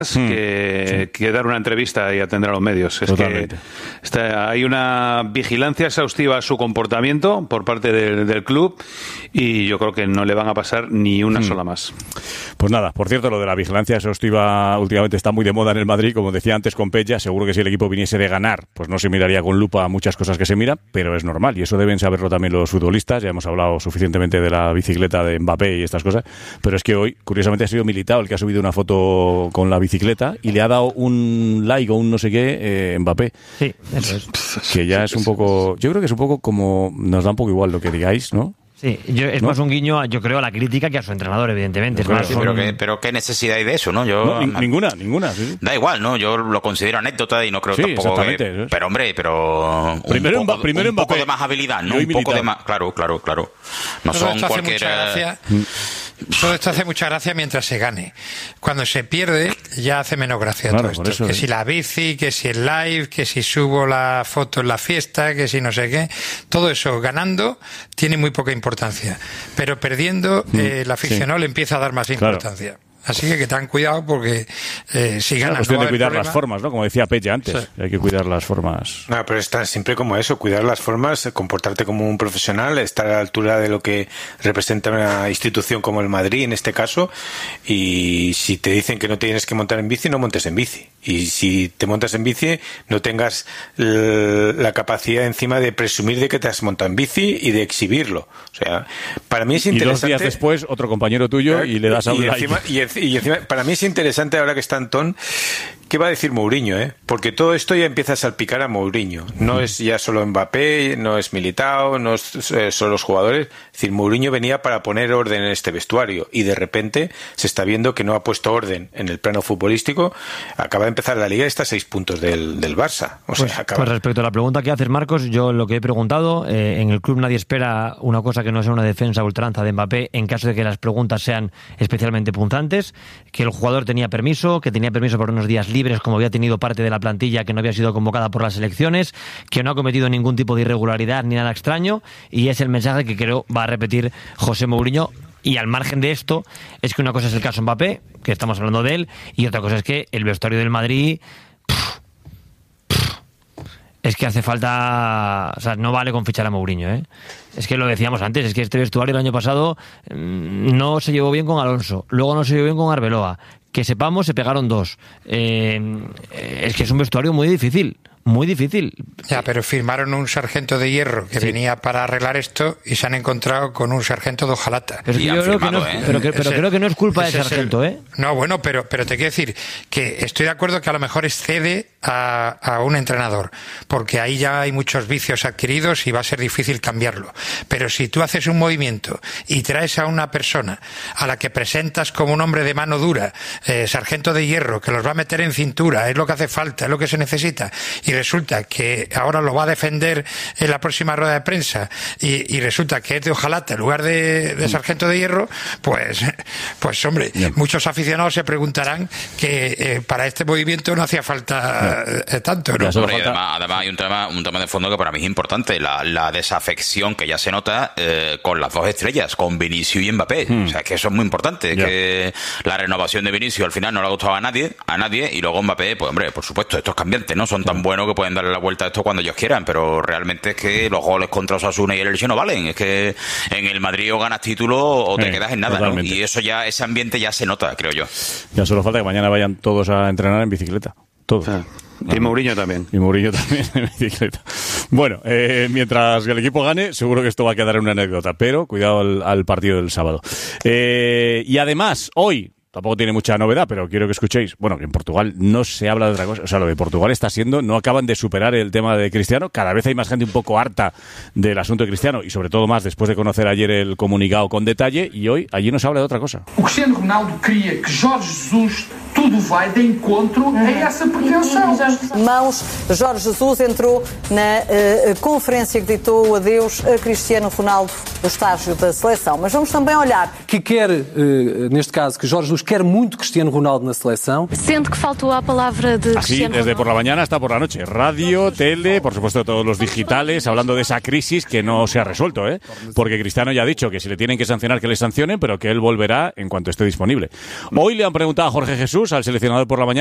que dar una entrevista y atender a los medios. Es que hay una vigilancia exhaustiva a su comportamiento por parte del club y yo creo que no le van a pasar ni una sola más. Pues nada, por cierto, lo de la vigilancia exhaustiva últimamente está muy de moda en el Madrid, como decía antes con Pella. Seguro que si el equipo viniese de ganar, pues no se miraría con lupa muchas cosas que se miran, pero es normal y eso deben saberlo también los futbolistas. Ya hemos hablado suficientemente de la bicicleta de Mbappé y estas cosas, pero es que hoy, curiosamente, ha sido Militao el que ha subido una foto con la bicicleta y le ha dado un like o un no sé qué Mbappé. Sí, eso es. Que ya es un poco... Yo creo que es un poco como... Nos da un poco igual lo que digáis, ¿no? Sí, es más un guiño, yo creo, a la crítica que a su entrenador, evidentemente. No, sí, pero ¿qué necesidad hay de eso, no? Ninguna. Sí. Da igual, ¿no? Yo lo considero anécdota y no creo tampoco que... Pero, hombre, primero un poco de más habilidad, ¿no? Un poco de más... Claro. No son cualquier... Todo esto hace mucha gracia mientras se gane. Cuando se pierde, ya hace menos gracia todo esto. Que si la bici, que si el live, que si subo la foto en la fiesta, que si no sé qué. Todo eso, ganando, tiene muy poca importancia. Pero perdiendo, el aficionado le empieza a dar más importancia. Así que tengan cuidado porque si ganan... Es cuestión de cuidar las formas, ¿no? Como decía Pella antes, hay que cuidar las formas. No, pero está siempre como eso, cuidar las formas, comportarte como un profesional, estar a la altura de lo que representa una institución como el Madrid en este caso, y si te dicen que no tienes que montar en bici, no montes en bici. Y si te montas en bici, no tengas la capacidad encima de presumir de que te has montado en bici y de exhibirlo. O sea, para mí es interesante... Y 2 días después, otro compañero tuyo y le das a un like. Y encima, para mí es interesante ahora que está Antón, ¿qué va a decir Mourinho? Porque todo esto ya empieza a salpicar a Mourinho. No es ya solo Mbappé, no es Militao, no es solo los jugadores. Es decir, Mourinho venía para poner orden en este vestuario y de repente se está viendo que no ha puesto orden en el plano futbolístico. Acaba de empezar la Liga y está a 6 puntos del Barça. Pues respecto a la pregunta que haces, Marcos, yo lo que he preguntado, en el club nadie espera una cosa que no sea una defensa a ultranza de Mbappé en caso de que las preguntas sean especialmente punzantes, que el jugador tenía permiso por unos días libres, como había tenido parte de la plantilla que no había sido convocada por las selecciones, que no ha cometido ningún tipo de irregularidad ni nada extraño, y es el mensaje que creo va a repetir José Mourinho. Y al margen de esto, es que una cosa es el caso Mbappé, que estamos hablando de él, y otra cosa es que el vestuario del Madrid... Es que hace falta... O sea, no vale con fichar a Mourinho, ¿eh? Es que lo decíamos antes, es que este vestuario el año pasado no se llevó bien con Alonso, luego no se llevó bien con Arbeloa. Que sepamos, se pegaron 2. Es que es un vestuario muy difícil. Muy difícil. Ya, pero firmaron un sargento de hierro que venía para arreglar esto y se han encontrado con un sargento de hojalata. Pero yo creo que no, creo que no es culpa del sargento, ¿eh? No, bueno, pero te quiero decir que estoy de acuerdo que a lo mejor excede a un entrenador, porque ahí ya hay muchos vicios adquiridos y va a ser difícil cambiarlo. Pero si tú haces un movimiento y traes a una persona a la que presentas como un hombre de mano dura, sargento de hierro, que los va a meter en cintura, es lo que hace falta, es lo que se necesita, y resulta que ahora lo va a defender en la próxima rueda de prensa y resulta que es de hojalata en lugar de sargento de hierro, pues hombre, muchos aficionados se preguntarán que para este movimiento no hacía falta tanto, ¿no? Además hay un tema de fondo que para mí es importante, la desafección que ya se nota con las 2 estrellas, con Vinicius y Mbappé. O sea, que eso es muy importante, que la renovación de Vinicius al final no le ha gustado a nadie, y luego Mbappé, pues hombre, por supuesto, estos cambiantes no son tan buenos que pueden darle la vuelta a esto cuando ellos quieran, pero realmente es que los goles contra Osasuna y el Elche no valen. Es que en el Madrid o ganas título o te quedas en nada, ¿no? Y eso ya, ese ambiente ya se nota, creo yo. Ya solo falta que mañana vayan todos a entrenar en bicicleta. Todos. Y Mourinho también. Y Mourinho también en bicicleta. Bueno, mientras el equipo gane, seguro que esto va a quedar en una anécdota, pero cuidado al partido del sábado. Y además, hoy... Tampoco tiene mucha novedad, pero quiero que escuchéis. Bueno, que en Portugal no se habla de otra cosa. O sea, lo de Portugal está siendo... No acaban de superar el tema de Cristiano. Cada vez hay más gente un poco harta del asunto de Cristiano. Y sobre todo más después de conocer ayer el comunicado con detalle. Y hoy allí no se habla de otra cosa. O Cristiano Ronaldo queria que Jorge Jesus tudo vai de encontro a essa pretensão. Mãos, Jorge Jesus entrou na conferência que ditou o adeus a Cristiano Ronaldo no estágio da seleção. Mas vamos também olhar... Que quer, neste caso, que Jorge Jesus quer muito Cristiano Ronaldo na seleção. Sendo que faltou a palavra de Así, Cristiano desde Ronaldo. por la mañana hasta por la noche. Radio, tele, por supuesto todos los digitales, hablando de esa crisis que no se ha resuelto, ¿eh? Porque Cristiano ya ha dicho que si le tienen que sancionar, que le sancionen, pero que él volverá en cuanto esté disponible. Hoy le han preguntado a Jorge Jesús Jesús, al seleccionador por la mañana.